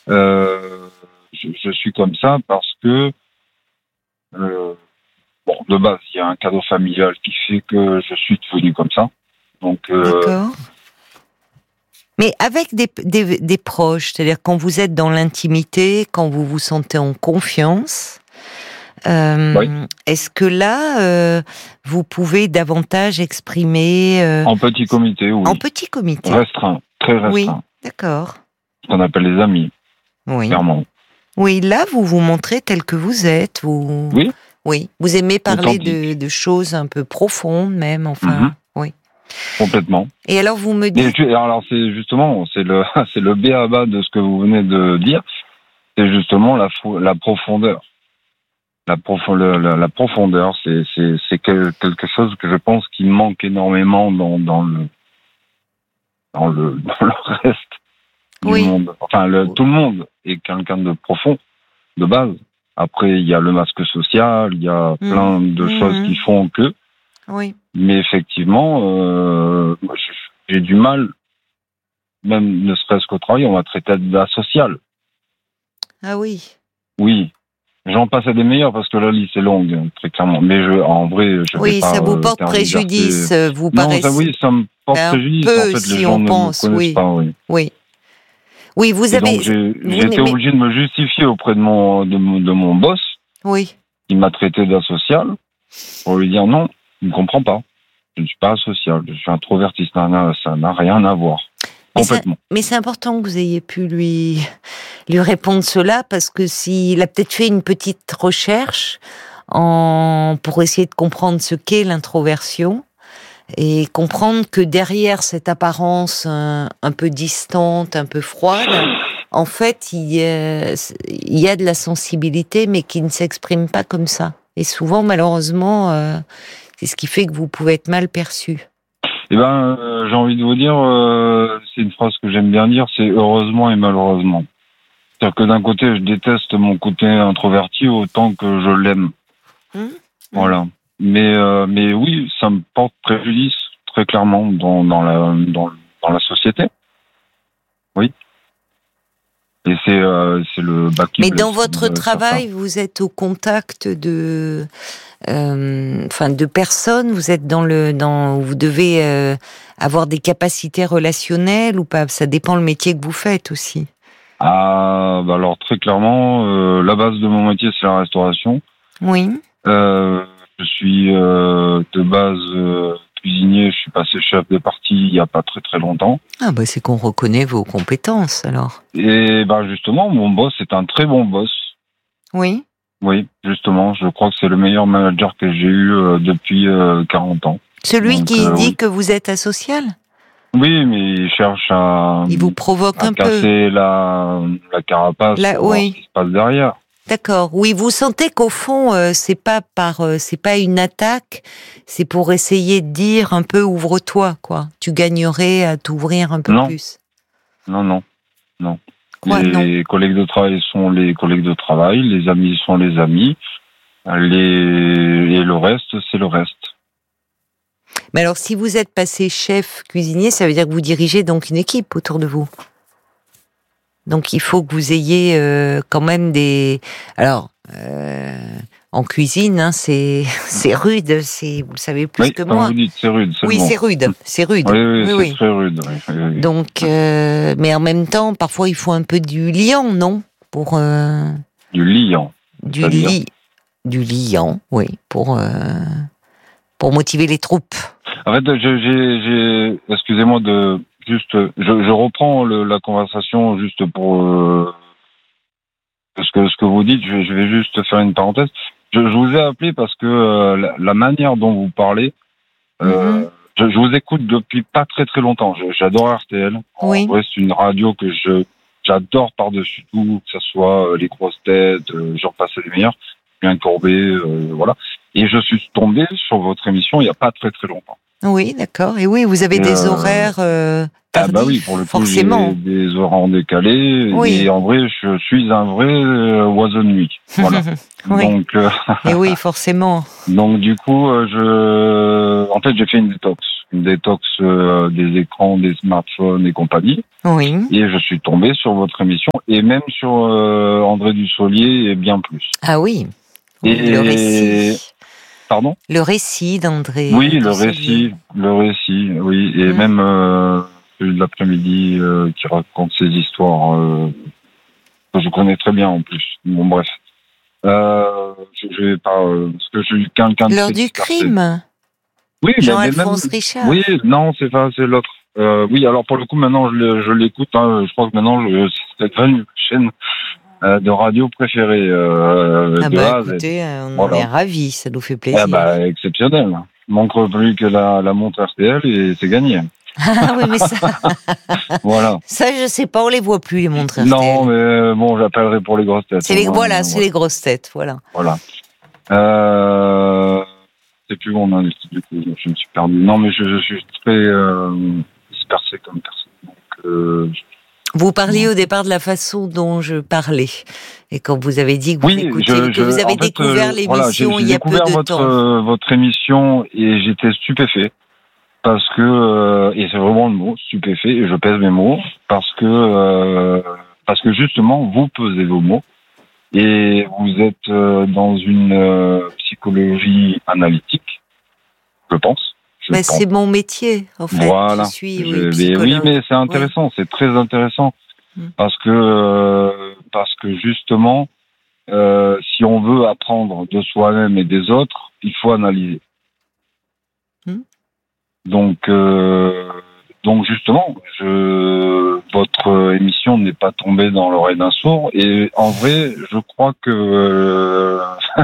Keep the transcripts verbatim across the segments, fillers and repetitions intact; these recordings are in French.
Euh, je, je suis comme ça parce que, euh, bon, de base, il y a un cadre familial qui fait que je suis devenu comme ça. Donc, euh, D'accord. Mais avec des, des, des proches, c'est-à-dire quand vous êtes dans l'intimité, quand vous vous sentez en confiance, euh, oui. est-ce que là, euh, vous pouvez davantage exprimer... Euh, En petit comité, oui. En petit comité. Restreint, très restreint. Oui, d'accord. Ce qu'on appelle les amis, Oui. clairement. Oui, là, vous vous montrez tel que vous êtes. Vous... Oui. Oui. Vous aimez parler de, Authentique. de choses un peu profondes, même, enfin. Mm-hmm. Oui. Complètement. Et alors, vous me dites... Et alors, c'est justement, c'est le, c'est le b a ba de ce que vous venez de dire. C'est justement la, la profondeur. La, prof, la, la profondeur, c'est, c'est, c'est quelque chose que je pense qui manque énormément dans, dans le, dans le, dans le reste du oui. monde. Enfin, le, tout le monde est quelqu'un de profond, de base. Après, il y a le masque social, il y a mmh. plein de mmh. choses qui font que. Oui. Mais effectivement, euh, j'ai du mal, même ne serait-ce qu'au travail, on m'a traité d'asocial. Ah oui. Oui. J'en passe à des meilleurs parce que la liste est longue, très clairement. Mais je, en vrai, je oui, vais pas. Oui, ça vous porte euh, préjudice, vous non, paraissez. Ça, oui, ça me porte un préjudice. peu, En fait, si les gens on ne pense, me connaissent oui. pas, oui. Oui. Oui, vous Et avez. Donc, j'ai, vous j'ai été obligé de me justifier auprès de mon, de mon, de mon boss. Oui. Qui m'a traité d'asocial pour lui dire non, il ne comprend pas. Je ne suis pas asocial, je suis introverti, ça n'a, ça n'a rien à voir. Complètement. Mais c'est, mais c'est important que vous ayez pu lui, lui répondre cela, parce que s'il a peut-être fait une petite recherche en, pour essayer de comprendre ce qu'est l'introversion, et comprendre que derrière cette apparence un, un peu distante, un peu froide, en fait, il y, a, il y a de la sensibilité, mais qui ne s'exprime pas comme ça. Et souvent, malheureusement, euh, c'est ce qui fait que vous pouvez être mal perçu. Eh ben, euh, j'ai envie de vous dire, euh, c'est une phrase que j'aime bien dire, c'est heureusement et malheureusement. C'est-à-dire que d'un côté, je déteste mon côté introverti autant que je l'aime. Mmh. Voilà. Mais, euh, mais oui, ça me porte préjudice, très clairement, dans, dans, la, dans, dans la société. Oui. Et c'est, euh, c'est le bas qui Mais blesse, dans votre travail, certains. vous êtes au contact de, euh, enfin, de personnes. Vous êtes dans le, dans, vous devez euh, avoir des capacités relationnelles ou pas. Ça dépend le métier que vous faites aussi. Ah, bah alors très clairement, euh, la base de mon métier c'est la restauration. Oui. Euh, je suis euh, de base euh, cuisinier. Je suis passé chef de partie il y a pas très très longtemps. Ah bah c'est qu'on reconnaît vos compétences alors. Et bah justement, mon boss est un très bon boss. Oui. Oui, justement, je crois que c'est le meilleur manager que j'ai eu euh, depuis euh, quarante ans. Celui Donc, qui euh, dit oui. que vous êtes asocial. Oui, mais il cherche à, il vous provoque à un casser peu. la, la carapace La, pour oui. voir ce qui se passe derrière. D'accord. Oui, vous sentez qu'au fond, euh, c'est pas par, euh, c'est pas une attaque, c'est pour essayer de dire un peu ouvre-toi, quoi. Tu gagnerais à t'ouvrir un peu non. plus. Non, non, non. Quoi, les non collègues de travail sont les collègues de travail, les amis sont les amis, les... et le reste, c'est le reste. Mais alors, si vous êtes passé chef cuisinier, ça veut dire que vous dirigez donc une équipe autour de vous. Donc, il faut que vous ayez euh, quand même des... Alors, euh, en cuisine, hein, c'est c'est rude, c'est vous le savez plus oui, que comme moi. vous dites, c'est rude. C'est oui, bon. c'est rude, c'est rude. Oui, oui, oui, c'est oui. très rude. Oui, oui, oui. Donc, euh, mais en même temps, parfois, il faut un peu du liant, non? Pour euh, du liant. Du li, du liant, oui, pour euh, pour motiver les troupes. En fait, j'ai, j'ai, j'ai excusez-moi de juste, je, je reprends le, la conversation juste pour euh, ce que ce que vous dites. Je, je vais juste faire une parenthèse. Je, je vous ai appelé parce que euh, la, la manière dont vous parlez, euh, mm-hmm. je, je vous écoute depuis pas très très longtemps. Je, j'adore R T L. Oui. En vrai, c'est une radio que je j'adore par-dessus tout, que ce soit euh, les grosses têtes, euh, j'en passe les meilleurs, bien Courbet, euh, voilà. Et je suis tombé sur votre émission il y a pas très très longtemps. Oui, d'accord. Et oui, vous avez et des euh... horaires euh, tardifs, ah bah oui, pour le coup, forcément. J'ai des horaires décalés. Oui. Et en vrai, je suis un vrai euh, oiseau de nuit. Voilà. oui. Donc, euh... et oui, forcément. Donc du coup, euh, je, en fait, j'ai fait une détox. une détox euh, des écrans, des smartphones et compagnie. Oui. Et je suis tombé sur votre émission et même sur euh, André Dussolier et bien plus. Ah oui. oui et le récit. Pardon ? Le récit d'André. Oui, le Dussolier. récit, le récit, oui, et mmh. même euh, celui de l'après-midi euh, qui raconte ses histoires euh, que je connais très bien en plus. Bon, bref. Euh, je, je vais pas euh, parce que je suis quelqu'un de L'heure du crime. Oui, Jean-Alphonse Richard. Oui, non, c'est pas, c'est l'autre. Euh, oui, alors pour le coup, maintenant, je, je l'écoute. Hein, je crois que maintenant, je, c'est devenu une chaîne euh, de radio préférée euh, ah de bah A à Z. écoutez, on voilà. en est ravis, ça nous fait plaisir. Ah bah exceptionnel. Il manque plus que la, la montre R T L et c'est gagné. Ah oui, mais ça. voilà. Ça, je sais pas, on les voit plus les montres R T L. Non, mais bon, j'appellerai pour les grosses têtes. C'est les, moins, voilà, euh, c'est voilà. les grosses têtes, voilà. Voilà. Euh, c'est plus où on en est, du coup, je me suis perdu. Non, mais je, je suis très euh, dispersé comme personne. Donc, euh, vous parliez au départ de la façon dont je parlais. Et quand vous avez dit que vous, oui, écoutiez, je, que vous avez en fait, découvert euh, l'émission voilà, j'ai, j'ai il y a peu de votre, temps. Euh, votre émission et j'étais stupéfait. Parce que, euh, et c'est vraiment le mot, stupéfait, et je pèse mes mots, parce que, euh, parce que justement, vous pesez vos mots, et vous êtes euh, dans une euh, psychologie analytique, je pense. Je bah, pense. C'est mon métier, en fait. Voilà. Je suis je, oui, psychologue. Oui, mais c'est intéressant, oui. C'est très intéressant, mm. parce que, euh, parce que justement, euh, si on veut apprendre de soi-même et des autres, il faut analyser. Mm. Donc, euh, donc justement, je, votre émission n'est pas tombée dans l'oreille d'un sourd. Et en vrai, je crois que euh,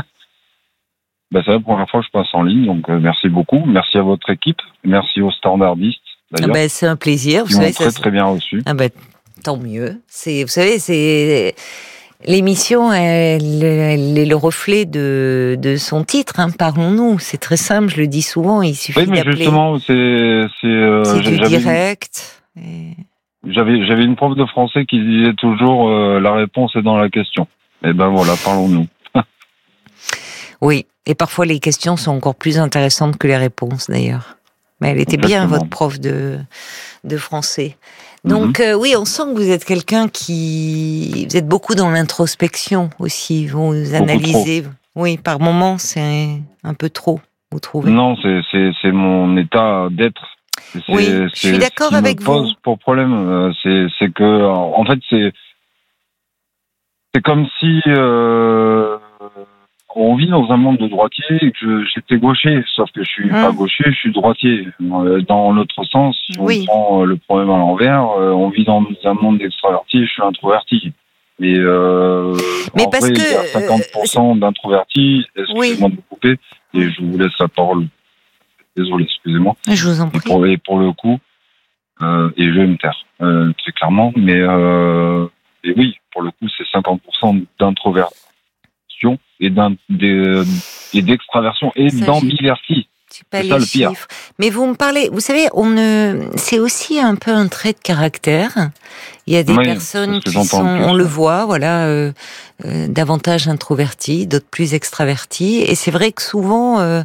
bah, c'est la première fois que je passe en ligne. Donc, euh, merci beaucoup. Merci à votre équipe. Merci aux standardistes, d'ailleurs. Ah bah, c'est un plaisir. Qui vous m'ont savez, très, ça, très bien reçu. Ah bah, tant mieux. C'est, vous savez, c'est... L'émission, elle, elle est le reflet de, de son titre. Hein. Parlons-nous. C'est très simple, je le dis souvent. Il suffit oui, mais d'appeler. Justement, c'est c'est, euh, c'est du j'avais direct. Une, et... J'avais j'avais une prof de français qui disait toujours euh, la réponse est dans la question. Et ben voilà, parlons-nous. Oui, et parfois les questions sont encore plus intéressantes que les réponses d'ailleurs. Mais elle était Exactement. bien votre prof de de français. Donc mm-hmm. euh, oui, on sent que vous êtes quelqu'un qui... Vous êtes beaucoup dans l'introspection aussi. Vous analysez. Oui, par moments, c'est un peu trop, vous trouvez ? Non, c'est, c'est, c'est mon état d'être. C'est, oui, je suis d'accord ce qui avec me vous. pose pour problème. C'est, c'est que, en fait, c'est, c'est comme si euh, on vit dans un monde de droitier et que j'étais gaucher, sauf que je suis hum. pas gaucher, je suis droitier. Dans l'autre sens, si on oui. prend le problème à l'envers, on vit dans un monde d'extravertis, je suis introverti. Mais, euh, Mais en parce vrai, que, il y a cinquante pour cent euh, d'introvertis. Excusez-moi oui. de vous couper et je vous laisse la parole. Désolé, excusez-moi. Je vous en prie. Et pour, et pour le coup, euh, et je vais me taire, euh, très clairement, mais euh, et oui, pour le coup, c'est cinquante pour cent d'introversion et, d'un, des, et d'extraversion et ça, d'ambiverti. C'est pas c'est les ça, chiffres. Mais vous me parlez, vous savez, on ne, c'est aussi un peu un trait de caractère. Il y a des oui, personnes qui sont, on le voit, voilà, euh, euh, davantage introverties, d'autres plus extraverties. Et c'est vrai que souvent, euh,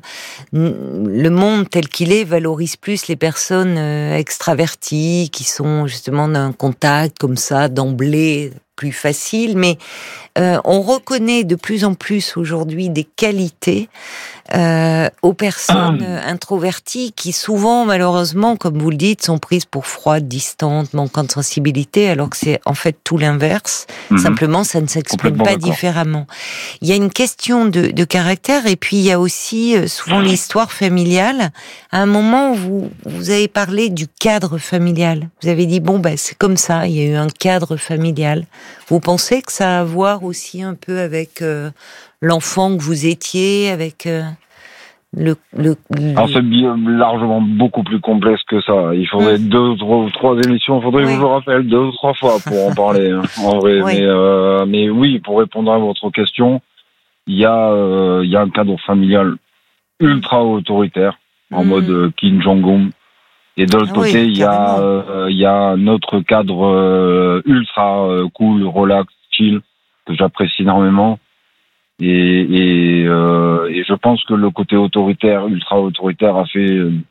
le monde tel qu'il est valorise plus les personnes euh, extraverties, qui sont justement d'un contact comme ça, d'emblée, plus facile. Mais euh, on reconnaît de plus en plus aujourd'hui des qualités Euh, aux personnes euh, introverties qui souvent, malheureusement, comme vous le dites, sont prises pour froides, distantes, manquant de sensibilité, alors que c'est en fait tout l'inverse. Mm-hmm. Simplement, ça ne s'exprime pas d'accord. différemment. Il y a une question de, de caractère et puis il y a aussi euh, souvent l'histoire familiale. À un moment, vous, vous avez parlé du cadre familial. Vous avez dit, bon, ben, c'est comme ça, il y a eu un cadre familial. Vous pensez que ça a à voir aussi un peu avec... Euh, l'enfant que vous étiez, avec euh, le, le, le... Alors c'est bien, largement beaucoup plus complexe que ça. Il faudrait mmh. deux ou trois émissions, il faudrait oui. que je vous rappelle deux ou trois fois pour en parler, hein, en vrai. Oui. Mais, euh, mais oui, pour répondre à votre question, il y, euh, y a un cadre familial ultra autoritaire, en mmh. mode euh, Kim Jong-un. Et de l'autre ah côté, il oui, y, euh, y a un autre cadre euh, ultra euh, cool, relax, chill, que j'apprécie énormément. Et, et, euh, et je pense que le côté autoritaire, ultra autoritaire, a fait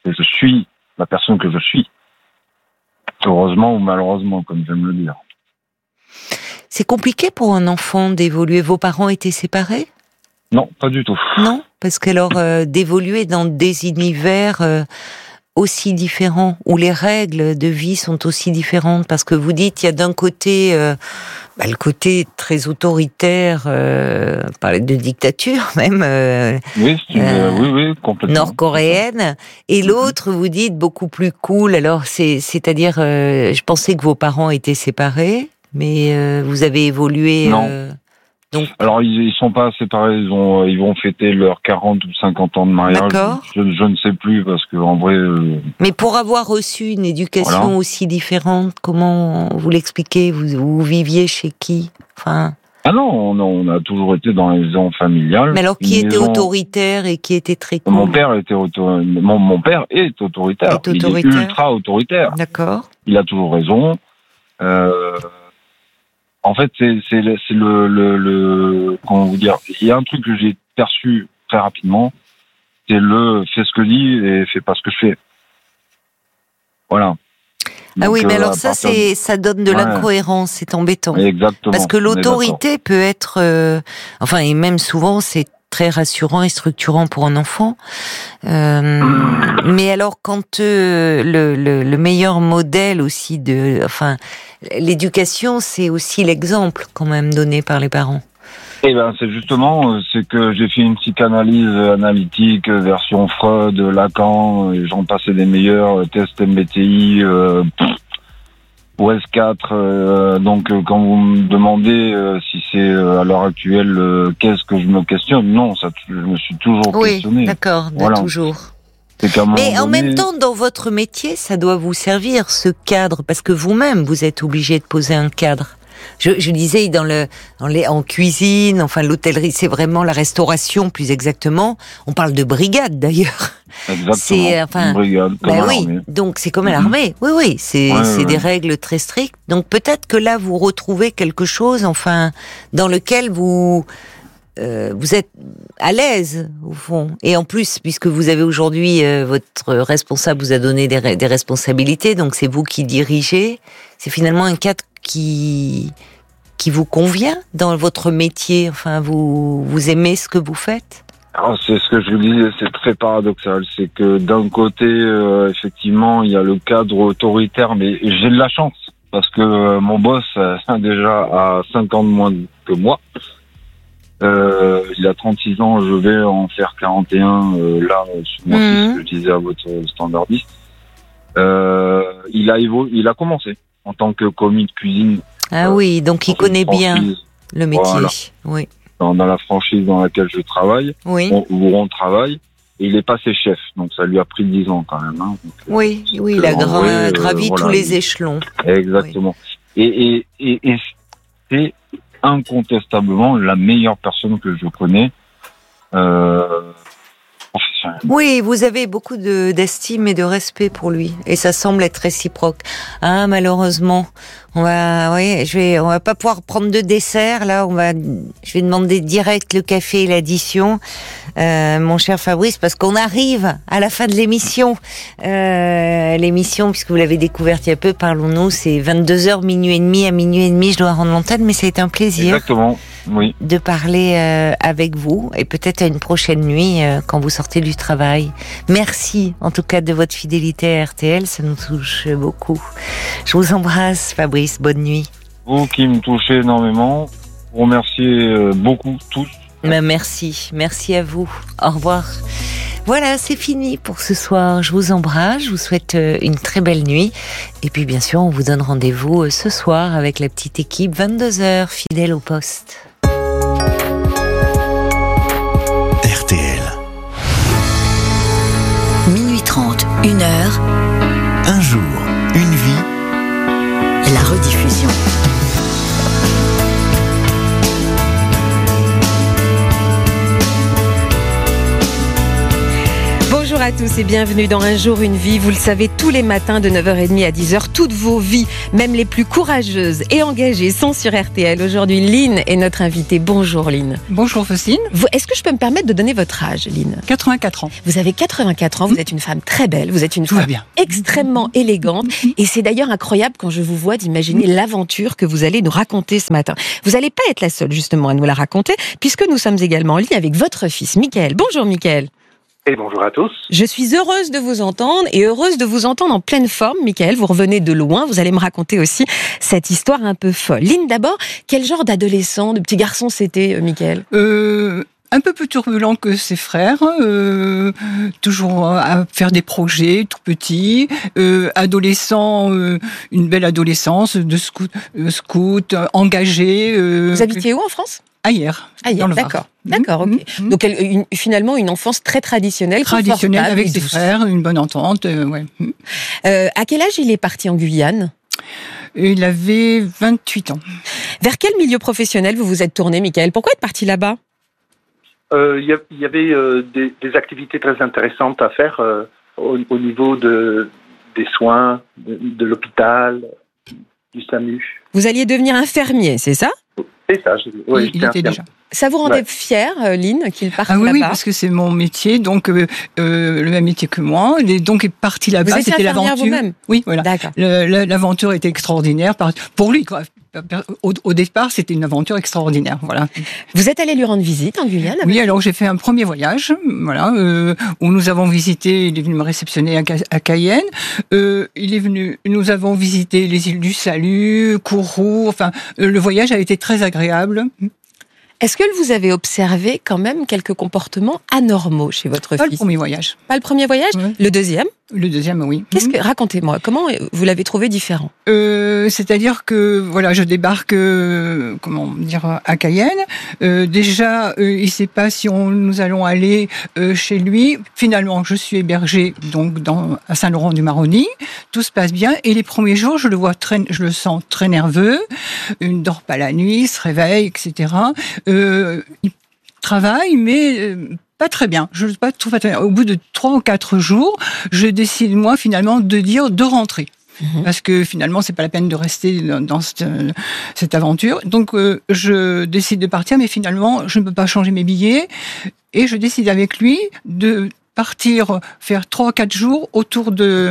que je suis la personne que je suis. Heureusement ou malheureusement, comme j'aime le dire. C'est compliqué pour un enfant d'évoluer. Vos parents étaient séparés ? Non, pas du tout. Non, parce qu'alors euh, d'évoluer dans des univers euh, aussi différents, où les règles de vie sont aussi différentes, parce que vous dites, il y a d'un côté euh, bah, le côté très autoritaire, euh, parler de dictature même, euh, oui, c'est une, euh, oui, oui, complètement. nord-coréenne, et l'autre, vous dites, beaucoup plus cool. Alors, c'est, c'est-à-dire, euh, je pensais que vos parents étaient séparés, mais euh, vous avez évolué... Non. Euh, donc... Alors, ils, ils sont pas séparés, ils, ont, ils vont fêter leurs quarante ou cinquante ans de mariage. D'accord. Je, je ne sais plus, parce que en vrai... Euh... Mais pour avoir reçu une éducation Voilà. aussi différente, comment vous l'expliquez ? vous, vous viviez chez qui ? Enfin... Ah non, on a, on a toujours été dans les maisons familiales. Mais alors, qui Une était maison... autoritaire et qui était très cool ? Mon père était auto... mon, mon père est autoritaire. Est autoritaire. Il est ultra autoritaire. D'accord. Il a toujours raison. Euh... En fait, c'est, c'est, le, c'est le, le, le, comment vous dire, il y a un truc que j'ai perçu très rapidement, c'est le fais ce que je dis et fais pas ce que je fais. Voilà. Ah Donc, oui, mais euh, alors ça, c'est, de... ça donne de ouais. l'incohérence, c'est embêtant. Exactement. Parce que l'autorité peut être, euh, enfin, et même souvent, c'est très rassurant et structurant pour un enfant. Euh, mais alors, quand euh, le, le, le meilleur modèle aussi de, enfin, l'éducation, c'est aussi l'exemple quand même donné par les parents. Eh ben, c'est justement, c'est que j'ai fait une psychanalyse analytique, version Freud, Lacan, et j'en passais des meilleurs, test M B T I, euh, O S quatre. Euh, donc, quand vous me demandez euh, si c'est euh, à l'heure actuelle, euh, qu'est-ce que je me questionne, non, ça, je me suis toujours oui, questionné. Oui, d'accord, de voilà. toujours. C'est qu'à un moment Mais en donné... même temps, dans votre métier, ça doit vous servir, ce cadre, parce que vous-même, vous êtes obligé de poser un cadre. Je, je disais dans le, dans les, en cuisine, enfin l'hôtellerie, c'est vraiment la restauration, plus exactement. On parle de brigade d'ailleurs. Exactement. C'est enfin, une brigade, comme bah à oui. l'armée. Donc c'est comme à Mm-hmm. l'armée. Oui, oui. C'est, ouais, c'est ouais. des règles très strictes. Donc peut-être que là vous retrouvez quelque chose, enfin, dans lequel vous euh, vous êtes à l'aise au fond. Et en plus, puisque vous avez aujourd'hui euh, votre responsable vous a donné des, des responsabilités, donc c'est vous qui dirigez. C'est finalement un cadre qui qui vous convient dans votre métier. Enfin, vous vous aimez ce que vous faites. Alors, c'est ce que je vous disais, c'est très paradoxal. C'est que d'un côté, euh, effectivement, il y a le cadre autoritaire, mais j'ai de la chance parce que euh, mon boss euh, déjà a cinq ans de moins que moi. Euh, il a trente-six ans, je vais en faire quarante et un euh, là ce mois-ci, Mmh. ce que je disais à votre standardiste. Euh, il a évo- il a commencé en tant que commis de cuisine. Ah euh, oui, donc il connaît bien le métier. Voilà. Oui. Dans, dans la franchise dans laquelle je travaille, Oui. on, où on travaille, et il est passé chef, donc ça lui a pris dix ans quand même. Hein. Donc, Oui, oui, il a gra- vrai, gravi euh, tous voilà. les échelons. Exactement. Oui. Et, et, et, et c'est incontestablement la meilleure personne que je connais. Euh, Oui, vous avez beaucoup de, d'estime et de respect pour lui, et ça semble être réciproque. Ah, malheureusement, on va, oui, je vais, on va pas pouvoir prendre de dessert là. On va, je vais demander direct le café et l'addition, euh, mon cher Fabrice, parce qu'on arrive à la fin de l'émission. Euh, l'émission, puisque vous l'avez découverte il y a peu, parlons-nous. C'est vingt-deux heures, minuit et demi à minuit et demi. Je dois rendre l'antenne, mais ça a été un plaisir. Exactement. Oui. De parler euh, avec vous et peut-être à une prochaine nuit euh, quand vous sortez du travail. Merci en tout cas de votre fidélité à R T L, ça nous touche beaucoup. Je vous embrasse Fabrice, bonne nuit. Vous qui me touchez énormément, vous remerciez beaucoup tous. Mais merci, merci à vous. Au revoir. Voilà, c'est fini pour ce soir. Je vous embrasse, je vous souhaite une très belle nuit. Et puis bien sûr, on vous donne rendez-vous ce soir avec la petite équipe, vingt-deux heures, fidèle au poste. R T L. Minuit trente, une heure. Un jour, une vie. La rediffusion. Bonjour à tous et bienvenue dans Un jour, une vie. Vous le savez, tous les matins de neuf heures trente à dix heures, toutes vos vies, même les plus courageuses et engagées, sont sur R T L. Aujourd'hui, Lynn est notre invitée. Bonjour Lynn. Bonjour Faustine. Vous, est-ce que je peux me permettre de donner votre âge, Lynn ? quatre-vingt-quatre ans. Vous avez quatre-vingt-quatre ans, vous êtes une femme très belle, vous êtes une Tout va femme bien. extrêmement élégante. Et c'est d'ailleurs incroyable quand je vous vois d'imaginer l'aventure que vous allez nous raconter ce matin. Vous n'allez pas être la seule justement à nous la raconter, puisque nous sommes également en ligne avec votre fils, Mickaël. Bonjour Mickaël. Et bonjour à tous. Je suis heureuse de vous entendre et heureuse de vous entendre en pleine forme, Mickaël. Vous revenez de loin, vous allez me raconter aussi cette histoire un peu folle. Lynn, d'abord, quel genre d'adolescent, de petit garçon c'était, Mickaël ? Euh, un peu plus turbulent que ses frères, euh, toujours à faire des projets tout petits, euh, adolescent, euh, une belle adolescence, de scout, euh, scout euh, engagé. Euh, Vous habitiez où en France ? Ailleurs. Ailleurs, dans le Var. d'accord. D'accord, ok. Mmh, mmh. Donc elle, une, finalement une enfance très traditionnelle, Traditionnelle avec et ses douce. frères, une bonne entente. Euh, ouais. Euh, à quel âge il est parti en Guyane ? Il avait vingt-huit ans. Vers quel milieu professionnel vous vous êtes tourné, Mickaël ? Pourquoi être parti là-bas ? Euh, Il y, y avait euh, des, des activités très intéressantes à faire euh, au, au niveau de, des soins, de, de l'hôpital, du SAMU. Vous alliez devenir infirmier, c'est ça ? C'est ça, je, ouais, il il était déjà. Ça vous rendait Ouais. fier, euh, Lynn, qu'il parte Ah oui, là-bas ? oui, parce que c'est mon métier, donc euh, euh, le même métier que moi. Et donc est parti là-bas, Vous étiez c'était infirmière l'aventure. vous-même ? Oui, voilà. D'accord. Le- le- L'aventure était extraordinaire par- pour lui, quoi. Au, au départ, c'était une aventure extraordinaire, voilà. Vous êtes allé lui rendre visite en Guyane ? Oui, alors j'ai fait un premier voyage, voilà, euh, où nous avons visité. Il est venu me réceptionner à, Ca- à Cayenne. Euh, il est venu. Nous avons visité les îles du Salut, Kourou. Enfin, euh, le voyage a été très agréable. Est-ce que vous avez observé quand même quelques comportements anormaux chez votre Pas le fils ? premier voyage. Pas le premier voyage ? Ouais. Le deuxième ? Le deuxième, oui. Qu'est-ce que racontez-moi, comment vous l'avez trouvé différent ? Euh, c'est-à-dire que voilà, je débarque, euh, comment dire, à Cayenne. Euh, déjà, euh, il ne sait pas si on, nous allons aller euh, chez lui. Finalement, je suis hébergée donc dans à Saint-Laurent-du-Maroni. Tout se passe bien. Et les premiers jours, je le vois très, je le sens très nerveux. Il ne dort pas la nuit, il se réveille, et cetera. Euh, il travaille, mais euh, pas très bien. Je pas tout fait. Au bout de trois ou quatre jours, je décide moi finalement de dire de rentrer. Mmh. Parce que finalement, c'est pas la peine de rester dans, dans cette, cette aventure. Donc, euh, je décide de partir, mais finalement, je ne peux pas changer mes billets. Et je décide avec lui de partir faire trois quatre jours autour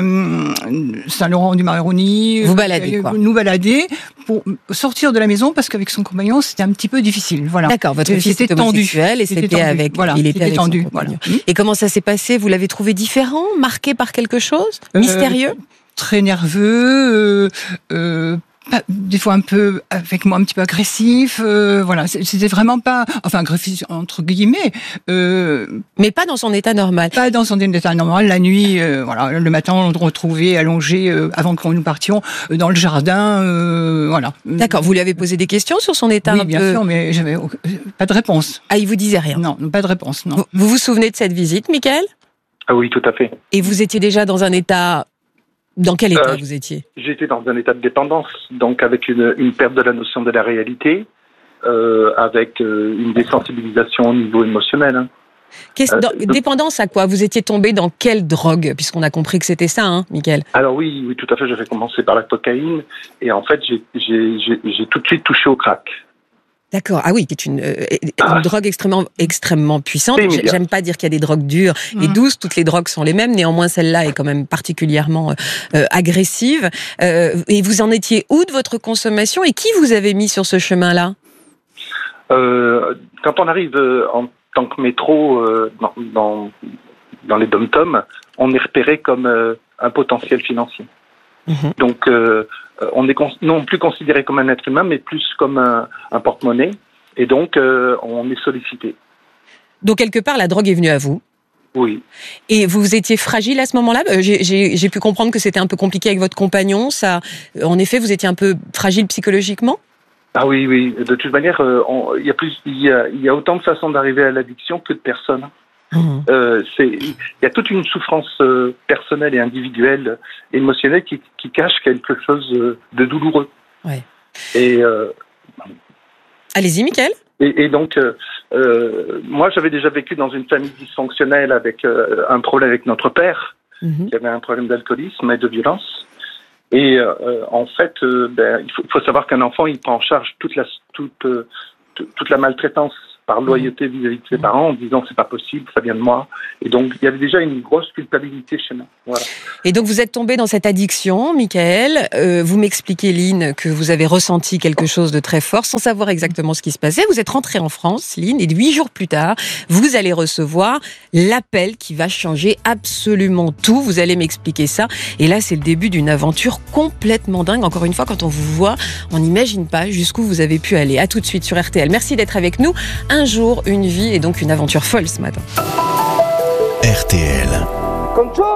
de Saint-Laurent-du-Maroni. Vous baladez, quoi. Nous balader pour sortir de la maison, parce qu'avec son compagnon, c'était un petit peu difficile. Voilà. D'accord, votre fils était homosexuel et c'était, c'était avec, voilà, il était c'était avec tendu, son compagnon. Voilà. Et comment ça s'est passé ? Vous l'avez trouvé différent, marqué par quelque chose, euh, mystérieux ? Très nerveux, euh, euh, des fois un peu avec moi un petit peu agressif, euh, voilà, c'était vraiment pas, enfin agressif entre guillemets, euh, mais pas dans son état normal. Pas dans son état normal. La nuit, euh, voilà, le matin on le retrouvait allongé euh, avant que nous partions euh, dans le jardin, euh, voilà. D'accord. Vous lui avez posé des questions sur son état ? Oui, un bien peu... sûr, mais j'avais pas de réponse. Ah, il vous disait rien ? Non, pas de réponse. Non. Vous vous, vous souvenez de cette visite, Mickaël ? Ah oui, tout à fait. Et vous étiez déjà dans un état. Dans quel état euh, vous étiez ? J'étais dans un état de dépendance, donc avec une, une perte de la notion de la réalité, euh, avec euh, une désensibilisation au niveau émotionnel. Hein. Qu'est-ce, Euh, dans, donc- dépendance à quoi ? Vous étiez tombé dans quelle drogue ? Puisqu'on a compris que c'était ça, hein, Mickaël. Alors oui, oui, tout à fait. J'avais commencé par la cocaïne et en fait, j'ai, j'ai, j'ai, j'ai tout de suite touché au crack. D'accord. Ah oui, qui est une, euh, une Ah. drogue extrêmement, extrêmement puissante. C'est immédiat. J'aime pas dire qu'il y a des drogues dures et Mhm. douces. Toutes les drogues sont les mêmes. Néanmoins, celle-là est quand même particulièrement euh, agressive. Euh, et vous en étiez où de votre consommation et qui vous avez mis sur ce chemin-là ? Euh, quand on arrive euh, en tant que métro euh, dans, dans, dans les dom-toms, on est repéré comme euh, un potentiel financier. Mhm. Donc, euh, on est cons- non plus considéré comme un être humain, mais plus comme un, un porte-monnaie. Et donc, euh, on est sollicité. Donc quelque part, la drogue est venue à vous. Oui. Et vous étiez fragile à ce moment-là ? Euh, j'ai, j'ai, j'ai pu comprendre que c'était un peu compliqué avec votre compagnon. Ça, en effet, vous étiez un peu fragile psychologiquement ? Ah oui, oui. De toute manière, euh, on- il y a plus, il y a, il y a autant de façons d'arriver à l'addiction que de personnes. Mmh. Euh, c'est, il y a toute une souffrance euh, personnelle et individuelle, émotionnelle qui, qui cache quelque chose euh, de douloureux. Ouais. Et, euh, Allez-y, Mickaël. et, et donc, euh, euh, moi, j'avais déjà vécu dans une famille dysfonctionnelle avec euh, un problème avec notre père, Mhm. qui avait un problème d'alcoolisme et de violence. Et euh, en fait, euh, ben, il faut, faut savoir qu'un enfant, il prend en charge toute la, toute, euh, toute la maltraitance par loyauté vis-à-vis de ses parents, en disant c'est pas possible, ça vient de moi. Et donc il y avait déjà une grosse culpabilité chez nous. Voilà. Et donc vous êtes tombé dans cette addiction, Michael. Euh, vous m'expliquez, Lynn, que vous avez ressenti quelque chose de très fort, sans savoir exactement ce qui se passait. Vous êtes rentrée en France, Lynn, et huit jours plus tard, vous allez recevoir l'appel qui va changer absolument tout. Vous allez m'expliquer ça. Et là, c'est le début d'une aventure complètement dingue. Encore une fois, quand on vous voit, on n'imagine pas jusqu'où vous avez pu aller. À tout de suite sur R T L. Merci d'être avec nous. Un jour, une vie et donc une aventure folle ce matin. R T L.